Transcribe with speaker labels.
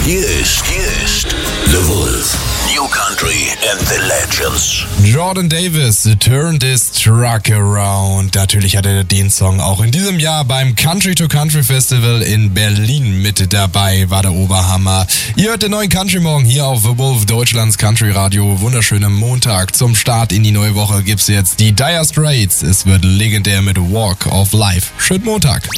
Speaker 1: Hier ist The Wolf. New Country and the Legends.
Speaker 2: Jordan Davis, Turn This Truck Around. Natürlich hat er den Song auch in diesem Jahr beim Country to Country Festival in Berlin mit dabei. War der Oberhammer. Ihr hört den neuen Country Morgen hier auf The Wolf, Deutschlands Country Radio. Wunderschönen Montag. Zum Start in die neue Woche gibt's jetzt die Dire Straits. Es wird legendär mit Walk of Life. Schönen Montag.